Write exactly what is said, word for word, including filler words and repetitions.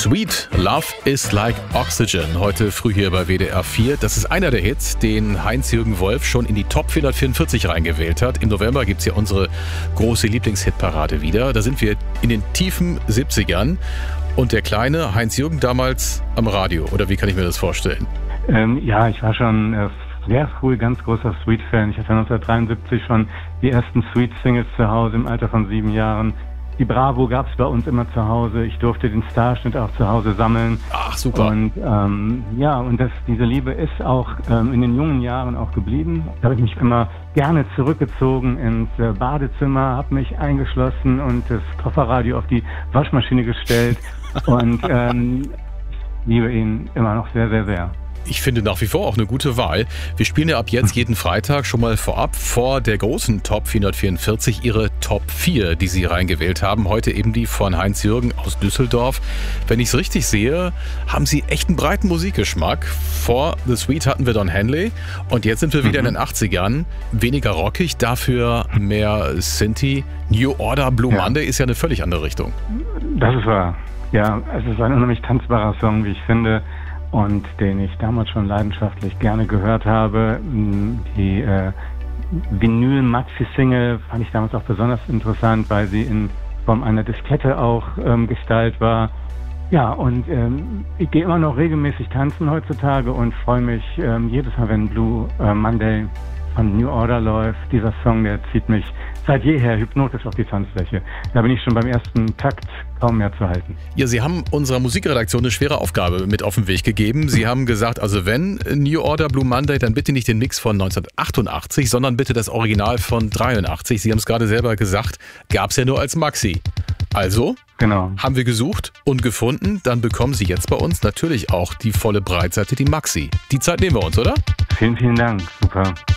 Sweet Love is like Oxygen, heute früh hier bei W D R vier. Das ist einer der Hits, den Heinz-Jürgen Wolf schon in die Top vierhundertvierundvierzig reingewählt hat. Im November gibt es ja unsere große Lieblingshitparade wieder. Da sind wir in den tiefen siebzigern und der kleine Heinz-Jürgen damals am Radio. Oder wie kann ich mir das vorstellen? Ähm, ja, ich war schon äh, sehr früh ganz großer Sweet-Fan. Ich hatte neunzehnhundertdreiundsiebzig schon die ersten Sweet-Singles zu Hause im Alter von sieben Jahren. Die Bravo gab es bei uns immer zu Hause. Ich durfte den Starschnitt auch zu Hause sammeln. Ach, super. Und ähm, ja, und das, diese Liebe ist auch ähm, in den jungen Jahren auch geblieben. Da habe ich mich immer gerne zurückgezogen ins äh, Badezimmer, habe mich eingeschlossen und das Kofferradio auf die Waschmaschine gestellt. und ähm, ich liebe ihn immer noch sehr, sehr, sehr. Ich finde nach wie vor auch eine gute Wahl. Wir spielen ja ab jetzt jeden Freitag schon mal vorab vor der großen Top vierhundertvierundvierzig Ihre Top vier, die Sie reingewählt haben. Heute eben die von Heinz-Jürgen aus Düsseldorf. Wenn ich es richtig sehe, haben Sie echt einen breiten Musikgeschmack. Vor The Sweet hatten wir Don Henley und jetzt sind wir wieder mhm. in den achtzigern. Weniger rockig, dafür mehr Synthie. New Order, Blue ja. Monday ist ja eine völlig andere Richtung. Das ist wahr. Ja, es ist ein unheimlich tanzbarer Song, wie ich finde. Und den ich damals schon leidenschaftlich gerne gehört habe. Die äh, Vinyl-Maxi-Single fand ich damals auch besonders interessant, weil sie in Form einer Diskette auch ähm, gestaltet war. Ja, und ähm, ich gehe immer noch regelmäßig tanzen heutzutage und freue mich ähm, jedes Mal, wenn Blue äh, Monday von New Order läuft. Dieser Song, der zieht mich seit jeher hypnotisch auf die Tanzfläche. Da bin ich schon beim ersten Takt kaum mehr zu halten. Ja, Sie haben unserer Musikredaktion eine schwere Aufgabe mit auf den Weg gegeben. Sie haben gesagt, also wenn New Order Blue Monday, dann bitte nicht den Mix von neunzehnhundertachtundachtzig, sondern bitte das Original von dreiundachtzig. Sie haben es gerade selber gesagt, gab es ja nur als Maxi. Also genau. Haben wir gesucht und gefunden, dann bekommen Sie jetzt bei uns natürlich auch die volle Breitseite, die Maxi. Die Zeit nehmen wir uns, oder? Vielen, vielen Dank. Super.